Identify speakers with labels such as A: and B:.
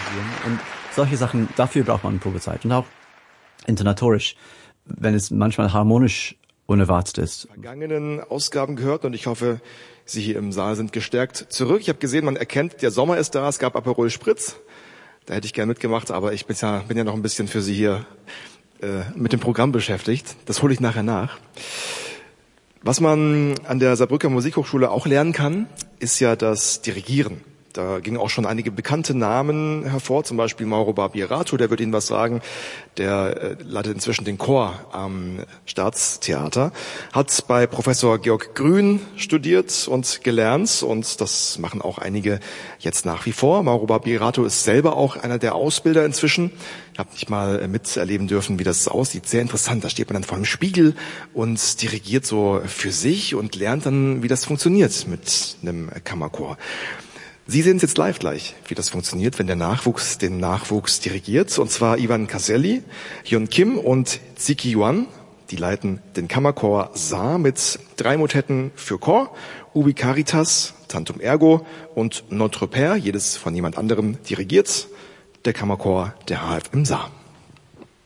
A: Und solche Sachen, dafür braucht man Probezeit. Und auch intonatorisch, wenn es manchmal harmonisch unerwartet ist.
B: Vergangenen Ausgaben gehört und ich hoffe, Sie hier im Saal sind gestärkt zurück. Ich habe gesehen, man erkennt, der Sommer ist da, es gab Aperol Spritz. Da hätte ich gerne mitgemacht, aber ich bin ja noch ein bisschen für Sie hier mit dem Programm beschäftigt. Das hole ich nachher nach. Was man an der Saarbrücker Musikhochschule auch lernen kann, ist ja das Dirigieren. Da gingen auch schon einige bekannte Namen hervor, zum Beispiel Mauro Barbierato, der wird Ihnen was sagen, der leitet inzwischen den Chor am Staatstheater, hat bei Professor Georg Grün studiert und gelernt und das machen auch einige jetzt nach wie vor. Mauro Barbierato ist selber auch einer der Ausbilder inzwischen. Ich habe nicht mal miterleben dürfen, wie das aussieht. Sehr interessant, da steht man dann vor dem Spiegel und dirigiert so für sich und lernt dann, wie das funktioniert mit einem Kammerchor. Sie sehen es jetzt live gleich, wie das funktioniert, wenn der Nachwuchs den Nachwuchs dirigiert. Und zwar Ivan Caselli, Hyun Kim und Ziki Yuan. Die leiten den Kammerchor Saar mit 3 Motetten für Chor, Ubi Caritas, Tantum Ergo und Notre Père, jedes von jemand anderem dirigiert. Der Kammerchor der HFM Saar.